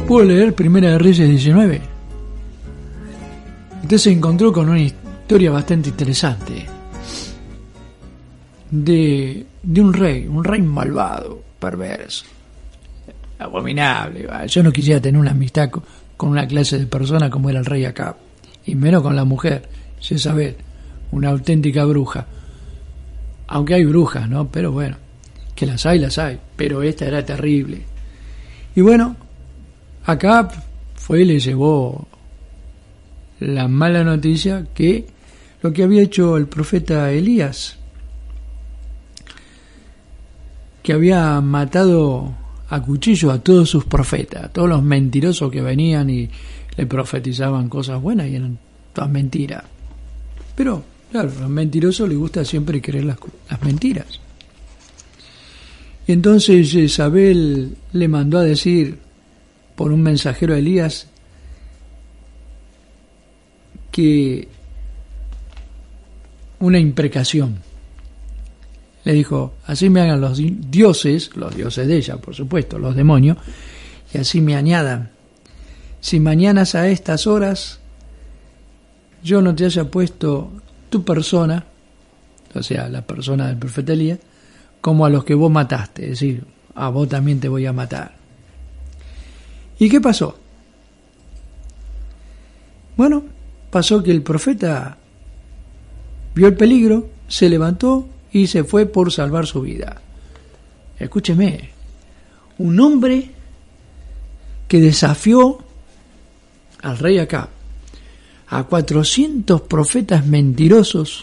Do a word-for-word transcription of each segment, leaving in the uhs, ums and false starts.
pudo leer Primera de Reyes diecinueve. Entonces se encontró con una historia bastante interesante de, de un rey, un rey malvado, perverso, abominable. Yo no quisiera tener una amistad con, con una clase de persona como era el rey Acab, y menos con la mujer, Jezabel, una auténtica bruja. Aunque hay brujas, ¿no? Pero bueno, que las hay, las hay, pero esta era terrible. Y bueno, Acab fue y le llevó la mala noticia que lo que había hecho el profeta Elías, que había matado a cuchillo a todos sus profetas, a todos los mentirosos que venían y le profetizaban cosas buenas y eran todas mentiras. Pero claro, a los mentirosos les gusta siempre creer las, las mentiras. Y entonces Jezabel le mandó a decir por un mensajero a Elías que una imprecación. Le dijo: así me hagan los dioses, los dioses de ella, por supuesto, los demonios, y así me añadan. Si mañana a estas horas yo no te haya puesto tu persona, o sea, la persona del profeta Elías, como a los que vos mataste, es decir, a vos también te voy a matar. ¿Y qué pasó? Bueno, pasó que el profeta vio el peligro, se levantó y se fue por salvar su vida. Escúcheme, un hombre que desafió al rey Acab, a cuatrocientos profetas mentirosos,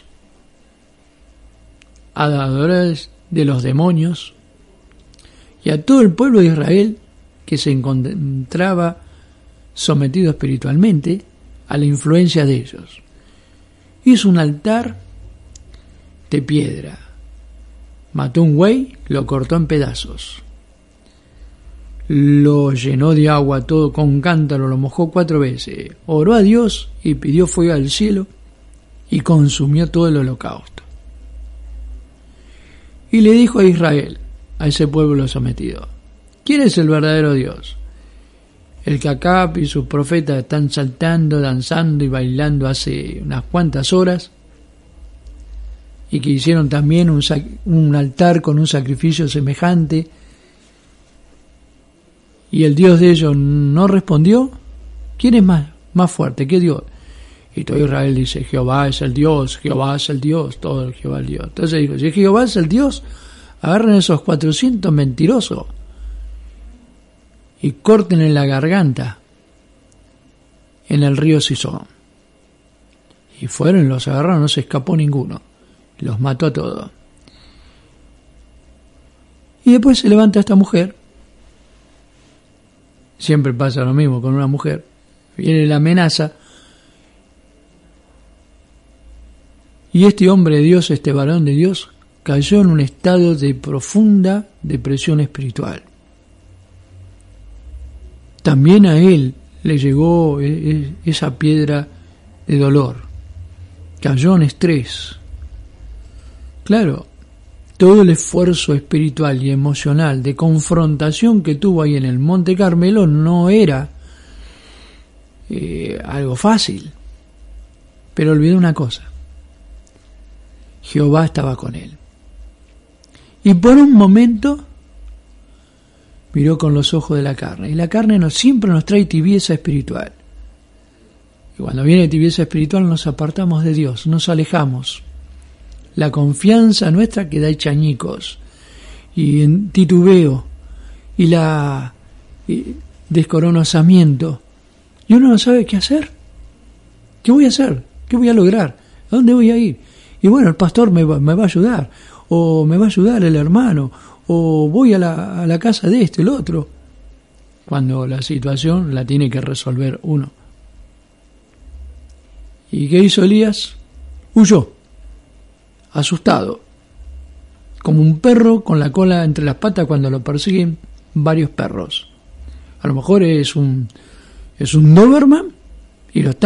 adoradores de los demonios, y a todo el pueblo de Israel que se encontraba sometido espiritualmente a la influencia de ellos. Hizo un altar de piedra, mató un buey, lo cortó en pedazos, lo llenó de agua todo con cántaro, lo mojó cuatro veces, oró a Dios y pidió fuego al cielo y consumió todo el holocausto. Y le dijo a Israel, a ese pueblo sometido: ¿quién es el verdadero Dios? El que Acab y sus profetas están saltando, danzando y bailando hace unas cuantas horas, y que hicieron también un, un altar con un sacrificio semejante, y el Dios de ellos no respondió. ¿Quién es más, más fuerte? ¿Qué Dios? Y todo Israel dice: Jehová es el Dios, Jehová es el Dios, todo el Jehová es el Dios. Entonces dijo: si Jehová es el Dios, agarren esos cuatrocientos mentirosos y corten en la garganta en el río Sison. Y fueron, los agarraron, no se escapó ninguno, los mató a todos. Y después se levanta esta mujer, siempre pasa lo mismo con una mujer, viene la amenaza, y este hombre de Dios, este varón de Dios, cayó en un estado de profunda depresión espiritual. También a él le llegó esa piedra de dolor, cayó en estrés. Claro, todo el esfuerzo espiritual y emocional de confrontación que tuvo ahí en el Monte Carmelo no era eh, algo fácil, pero olvidó una cosa: Jehová estaba con él. Y por un momento miró con los ojos de la carne. Y la carne nos, siempre nos trae tibieza espiritual. Y cuando viene tibieza espiritual nos apartamos de Dios, nos alejamos. La confianza nuestra queda hecha añicos. Y en titubeo. Y la y descoronazamiento. Y uno no sabe qué hacer. ¿Qué voy a hacer? ¿Qué voy a lograr? ¿A dónde voy a ir? Y bueno, el pastor me va, me va a ayudar. O me va a ayudar el hermano. O voy a la, a la casa de este, el otro. Cuando la situación la tiene que resolver uno. ¿Y qué hizo Elías? Huyó, asustado, como un perro con la cola entre las patas cuando lo persiguen varios perros. A lo mejor es un es un Doberman y lo está